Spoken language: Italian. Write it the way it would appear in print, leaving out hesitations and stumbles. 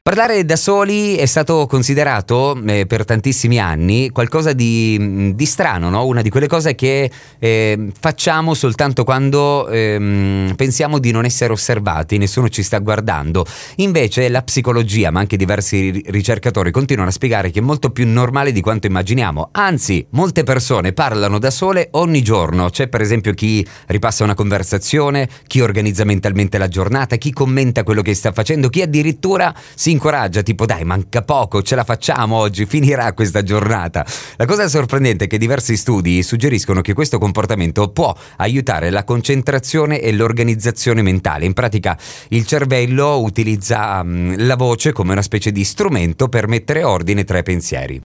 Parlare da soli è stato considerato per tantissimi anni qualcosa di strano, no? Una di quelle cose che facciamo soltanto quando pensiamo di non essere osservati, nessuno ci sta guardando. Invece la psicologia, ma anche diversi ricercatori, continuano a spiegare che è molto più normale di quanto immaginiamo. Anzi, molte persone parlano da sole ogni giorno. C'è per esempio chi ripassa una conversazione, chi organizza mentalmente la giornata, chi commenta quello che sta facendo, chi addirittura si incoraggia, tipo dai, manca poco, ce la facciamo oggi, finirà questa giornata. La cosa sorprendente è che diversi studi suggeriscono che questo comportamento può aiutare la concentrazione e l'organizzazione mentale. In pratica il cervello utilizza la voce come una specie di strumento per mettere ordine tra i pensieri.